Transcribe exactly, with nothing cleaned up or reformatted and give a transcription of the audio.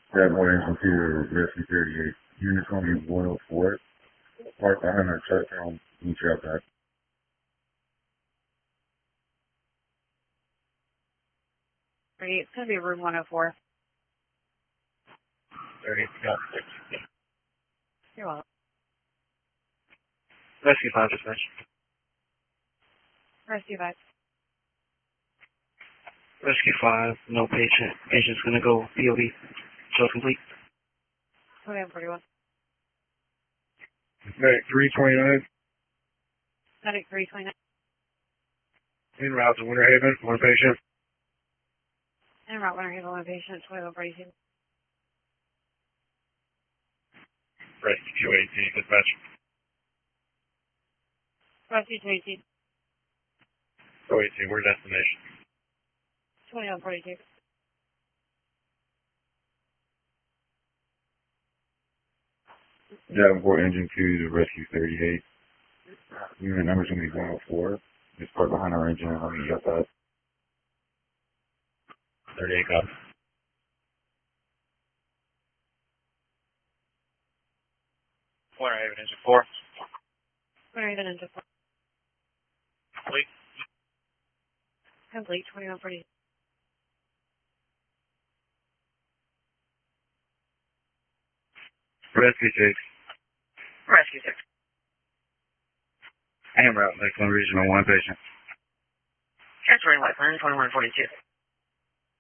That morning computer rescue thirty-eight. Unit's gonna be one oh four. Park behind our truck and meet you out there. Great. It's going to be room one oh four. thirty, got six. You're welcome. Rescue five dispatch. Rescue five. Rescue five, no patient. Patient's gonna go P O V. Show complete. twenty-one forty-one. Medic three twenty-nine. Medic three twenty-nine. En route to Winter Haven, one patient. En route Winter Haven, one patient, twenty-one forty-two. Rescue two eighteen, dispatch. Rescue two eighteen. two eighteen, where's destination? twenty-one forty-two. Davenport engine two to rescue thirty-eight. Unit number's gonna be one oh four. Just park behind our engine and I'll meet you at that. thirty-eight cops. Winter Haven, engine four. Winter Haven engine four. Complete. Complete, twenty-one forty-two. Rescue six. Rescue six. En route, Lakeland Regional, one patient. Transferring Lakeland, twenty-one forty-two.